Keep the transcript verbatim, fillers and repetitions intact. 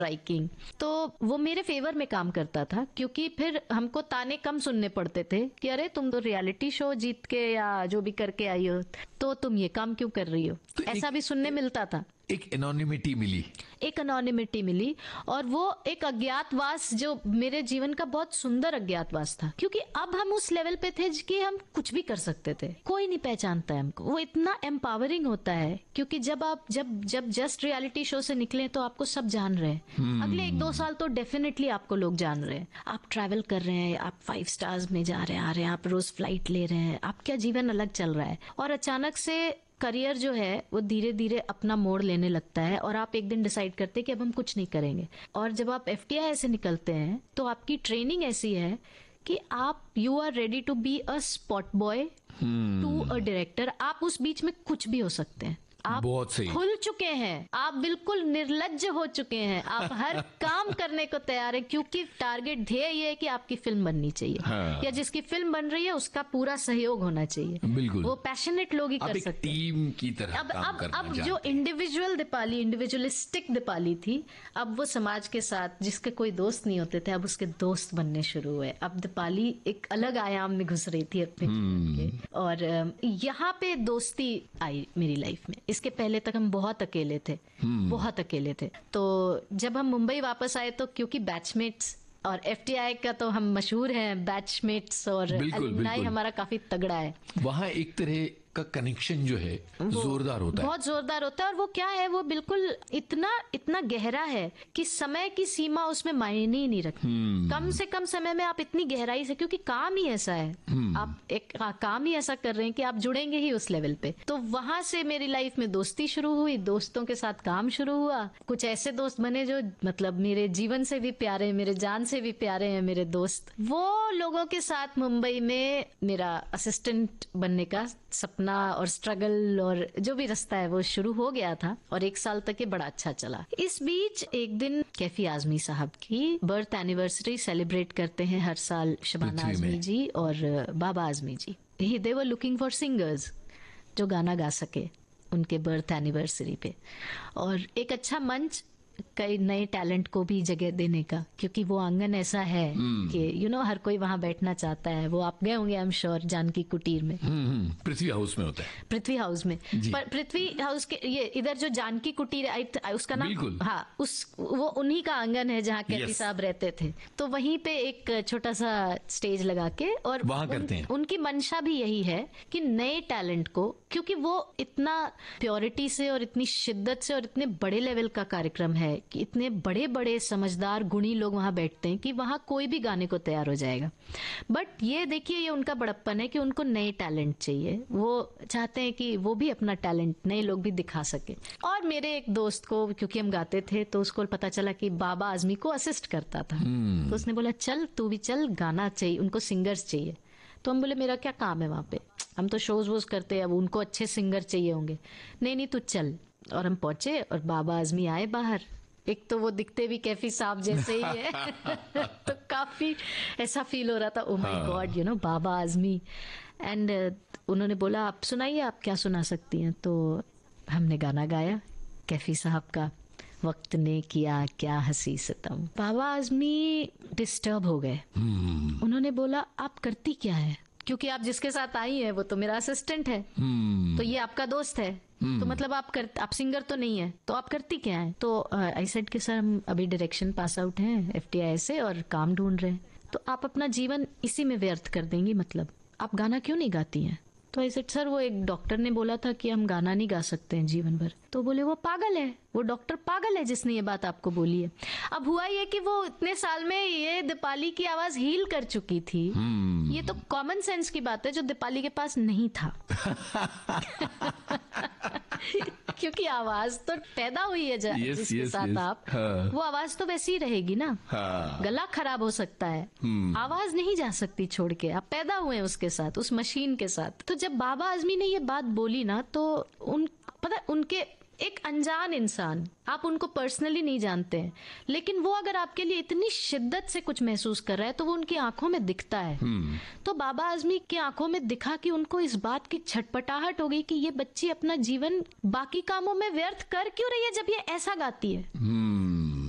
Striking, तो वो मेरे फेवर में काम करता था, क्योंकि फिर हमको ताने कम सुनने पड़ते थे कि अरे तुम तो रियलिटी शो जीत के या जो भी करके आई हो, तो तुम ये काम क्यों कर रही हो, तो ऐसा एक, भी सुनने मिलता था। एक एनोनिमिटी मिली एक एनोनिमिटी मिली और वो एक अज्ञातवास जो मेरे जीवन का बहुत सुंदर अज्ञातवास था, क्योंकि अब हम उस लेवल पे थे कि हम कुछ भी कर सकते थे, कोई नहीं पहचानता है हमको। वो इतना एम्पावरिंग होता है, क्योंकि जब आप जब जब जस्ट रियलिटी शो से निकले तो आपको सब जान रहे हैं। hmm. अगले एक दो साल तो डेफिनेटली आपको लोग जान रहे हैं, आप ट्रैवल कर रहे हैं, आप फाइव स्टार्स में जा रहे हैं, आ रहे हैं, आप रोज फ्लाइट ले रहे हैं, आपका जीवन अलग चल रहा है, और अचानक से करियर जो है वो धीरे धीरे अपना मोड़ लेने लगता है, और आप एक दिन डिसाइड करते हैं कि अब हम कुछ नहीं करेंगे। और जब आप एफटीआई से निकलते हैं तो आपकी ट्रेनिंग ऐसी है कि आप you are ready to be a spot boy to a director. आप उस बीच में कुछ भी हो सकते हैं, आप बहुत सही खुल चुके हैं, आप बिल्कुल निर्लज्ज हो चुके हैं, आप हर काम करने को तैयार हैं, क्योंकि टारगेट ध्येय ये है कि आपकी फिल्म बननी चाहिए। हाँ। या जिसकी फिल्म बन रही है उसका पूरा सहयोग होना चाहिए। बिल्कुल, वो पैशनेट लोग ही कर सकते हैं, टीम की तरह अब काम अब करना अब जो इंडिविजुअल दीपाली, इंडिविजुअलिस्टिक दीपाली थी, अब वो समाज के साथ जिसके कोई दोस्त नहीं होते थे, अब उसके दोस्त बनने शुरू हुए। अब दीपाली एक अलग आयाम में घुस रही थी अपने जीवन के, और यहाँ पे दोस्ती आई मेरी लाइफ में। इसके पहले तक हम बहुत अकेले थे, बहुत अकेले थे। तो जब हम मुंबई वापस आए तो क्योंकि बैचमेट्स और एफटीआई का तो हम मशहूर हैं, बैचमेट्स और अलुमनाई हमारा काफी तगड़ा है। वहाँ एक तरह का कनेक्शन जो है जोरदार होता है, बहुत जोरदार होता है। और वो क्या है, वो बिल्कुल इतना इतना गहरा है कि समय की सीमा उसमें मायने ही नहीं रखती। कम से कम समय में आप इतनी गहराई से, क्योंकि काम ही ऐसा है, आप एक काम ही ऐसा कर रहे हैं कि आप जुड़ेंगे ही उस लेवल पे। तो वहां से मेरी लाइफ में दोस्ती शुरू हुई, दोस्तों के साथ काम शुरू हुआ, कुछ ऐसे दोस्त बने जो मतलब मेरे जीवन से भी प्यारे, मेरे जान से भी प्यारे हैं मेरे दोस्त। वो लोगों के साथ मुंबई में मेरा असिस्टेंट बनने का सपना और स्ट्रगल और जो भी रास्ता है वो शुरू हो गया था, और एक साल तक ये बड़ा अच्छा चला। इस बीच एक दिन कैफी आजमी साहब की बर्थ एनिवर्सरी सेलिब्रेट करते हैं हर साल शबाना आजमी जी और बाबा आजमी जी। ही दे वर लुकिंग फॉर सिंगर्स जो गाना गा सके उनके बर्थ एनिवर्सरी पे, और एक अच्छा मंच कई नए टैलेंट को भी जगह देने का, क्योंकि वो आंगन ऐसा है कि यू नो हर कोई वहां बैठना चाहता है। वो आप गए होंगे आई एम श्योर, जानकी कुटीर में, पृथ्वी हाउस में होता है, पृथ्वी हाउस में। पर पृथ्वी हाउस के ये इधर जो जानकी कुटीर उसका नाम, हाँ, उस वो उन्हीं का आंगन है जहाँ कैफी साहब रहते थे। तो वहीं पे एक छोटा सा स्टेज लगा के, और वहां करते हैं। उनकी मंशा भी यही है कि नए टैलेंट को, क्योंकि वो इतना प्योरिटी से और इतनी शिद्दत से और इतने बड़े लेवल का कार्यक्रम है कि इतने बड़े बड़े समझदार गुणी लोग वहां बैठते हैं कि वहां कोई भी गाने को तैयार हो जाएगा। बट ये देखिए, ये उनका बड़प्पन है कि उनको नए टैलेंट चाहिए, वो चाहते हैं कि वो भी अपना टैलेंट नए लोग भी दिखा सके। और मेरे एक दोस्त को, क्योंकि हम गाते थे, तो उसको पता चला कि बाबा आजमी को असिस्ट करता था, hmm. तो उसने बोला चल तू भी चल, गाना चाहिए, उनको सिंगर्स चाहिए। तो हम बोले मेरा क्या काम है वहां पे, हम तो शोज वोज करते हैं, अब उनको अच्छे सिंगर चाहिए होंगे। नहीं नहीं तू चल। और हम पहुंचे और बाबा आजमी आए बाहर। एक तो वो दिखते भी कैफी साहब जैसे ही है तो काफी ऐसा फील हो रहा था, oh my God, you know Baba Azmi. And उन्होंने बोला आप सुनाइए, आप क्या सुना सकती हैं। तो हमने गाना गाया कैफी साहब का, वक्त ने किया क्या हंसी सितम। बाबा आजमी डिस्टर्ब हो गए। hmm. उन्होंने बोला आप करती क्या है, क्योंकि आप जिसके साथ आई है वो तो मेरा असिस्टेंट है, hmm. तो ये आपका दोस्त है, hmm. तो मतलब आप कर आप सिंगर तो नहीं है, तो आप करती क्या है। तो आई सेड कि सर हम अभी डायरेक्शन पास आउट हैं एफटीआई से और काम ढूंढ रहे हैं, तो आप अपना जीवन इसी में व्यर्थ कर देंगी, मतलब आप गाना क्यों नहीं गाती हैं। तो आई सेड सर वो एक डॉक्टर ने बोला था कि हम गाना नहीं गा सकते हैं जीवन भर। तो बोले वो पागल है, वो डॉक्टर पागल है जिसने ये बात आपको बोली है। अब हुआ ये कि वो इतने साल में ये दीपाली की आवाज हील कर चुकी थी। hmm. ये तो कॉमन सेंस की बात है जो दीपाली के पास नहीं था क्योंकि आवाज तो पैदा हुई है yes, जिसके yes, साथ yes. आप हाँ. वो आवाज तो वैसी ही रहेगी ना। हाँ. गला खराब हो सकता है, hmm. आवाज नहीं जा सकती छोड़ के, आप पैदा हुए हैं उसके साथ, उस मशीन के साथ। तो जब बाबा आजमी ने ये बात बोली ना, तो उन पता उनके एक अनजान इंसान, आप उनको पर्सनली नहीं जानते हैं, लेकिन वो अगर आपके लिए इतनी शिद्दत से कुछ महसूस कर रहा है तो वो उनकी आंखों में दिखता है। hmm. तो बाबा आजमी की आंखों में दिखा कि उनको इस बात की छटपटाहट हो गई कि ये बच्ची अपना जीवन बाकी कामों में व्यर्थ कर क्यों रही है जब ये ऐसा गाती है। hmm.